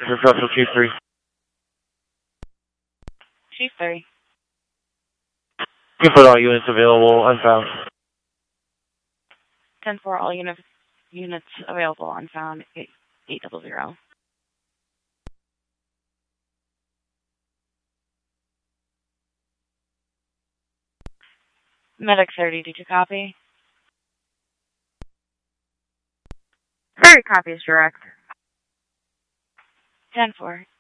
This is Russell Chief 3. Chief 3. You can put all units available, unfound. 10-4, all units available, unfound, 800. Medic 30, did you copy? 30 copies direct. 10-4,